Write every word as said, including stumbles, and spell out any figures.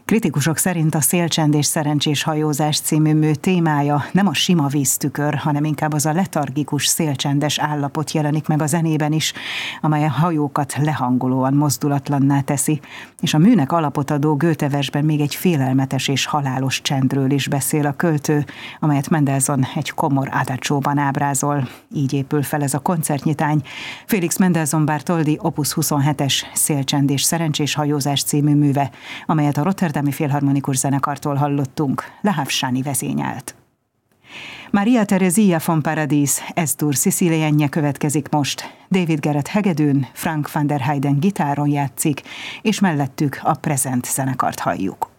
Kritikusok szerint a Szélcsend és szerencsés hajózás című mű témája nem a sima víztükör, hanem inkább az a letargikus, szélcsendes állapot jelenik meg a zenében is, amely a hajókat lehangolóan mozdulatlanná teszi, és a műnek alapot adó Goethe-versben még egy félelmetes és halálos csendről is beszél a költő, amelyet Mendelssohn egy komor adagio-ban ábrázol. Így épül fel ez a koncertnyitány. Félix Mendelssohn Bartholdy opus huszonhetes Szélcsend és szerencsés hajózás című műve, amelyet a Rotterdami Filharmonikus Zenekartól hallottunk, Le Havre-i vezényelt. Maria Theresia von Paradis, Estur Sicilienne következik most. David Garrett hegedűn, Frank van der Heyden gitáron játszik, és mellettük a Present zenekart halljuk.